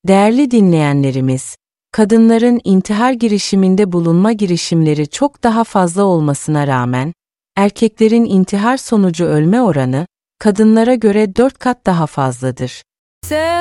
Değerli dinleyenlerimiz, kadınların intihar girişiminde bulunma girişimleri çok daha fazla olmasına rağmen, erkeklerin intihar sonucu ölme oranı, kadınlara göre 4 kat daha fazladır.